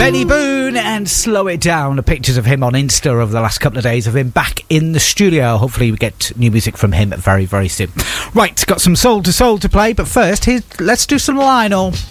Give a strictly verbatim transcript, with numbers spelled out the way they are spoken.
Benny Boone and Slow It Down. The pictures of him on Insta over the last couple of days of him back in the studio. Hopefully we get new music from him very, very soon. Right, got some Soul to Soul to play, but first, here's, let's do some Lionel.